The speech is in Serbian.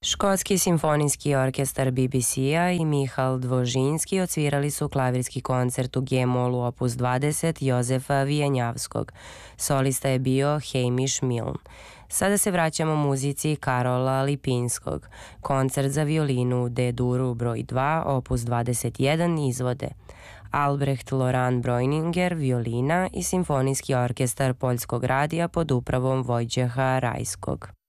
Škotski simfonijski orkestar BBC-a i Michal Dvožinski odsvirali su klavirski koncert u G-molu opus 20 Jozefa Vijenjavskog. Solista je bio Hamish Milne. Sada se vraćamo muzici Karola Lipinskog. Koncert za violinu D-duru broj 2 opus 21 izvode Albrecht Loran Breuninger, violina i simfonijski orkestar Poljskog radija pod upravom Vojđeha Rajskog.